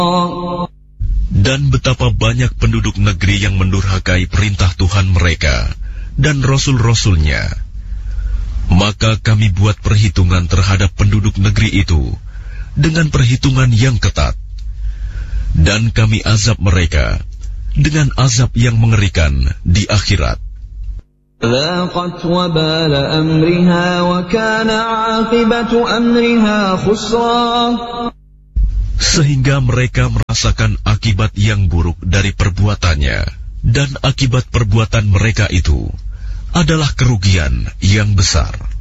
Dan betapa banyak penduduk negeri yang mendurhakai perintah Tuhan mereka dan Rasul-Rasulnya. Maka kami buat perhitungan terhadap penduduk negeri itu dengan perhitungan yang ketat. Dan kami azab mereka dengan azab yang mengerikan di akhirat. ذاقت وبال أمرها وكان عاقبة أمرها خسرا. Sehingga mereka merasakan akibat yang buruk dari perbuatannya, dan akibat perbuatan mereka itu adalah kerugian yang besar.